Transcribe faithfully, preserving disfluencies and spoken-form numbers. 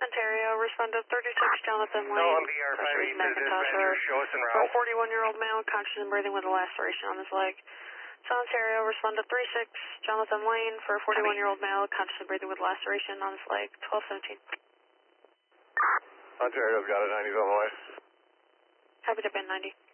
Ontario, respond to thirty-six Jonathan Lane. No, B R five eight to dispatcher, show us en For a route. forty-one-year-old male, conscious and breathing with a laceration on his leg. So Ontario, respond to thirty-six Jonathan Lane for a forty-one-year-old male, conscious and breathing with a laceration on his leg. twelve seventeen. Ontario's got it, ninety's on the way. Happy to bend ninety.